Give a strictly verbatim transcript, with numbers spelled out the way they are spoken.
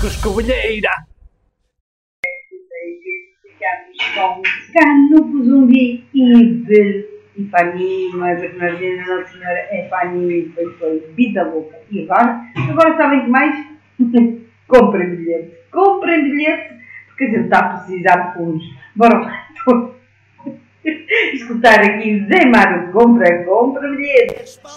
Coscovilheira! Ficamos com Cano Zumbi e Bel e Paninho, mas a Bernardina Nossa Senhora é Paninho, depois foi Vida Louca. E agora? Agora sabem que mais? Comprem bilhete. Comprem bilhete, porque a gente está a precisar de fundos. Bora lá, escutar aqui Zé Mário, compra, compra bilhete.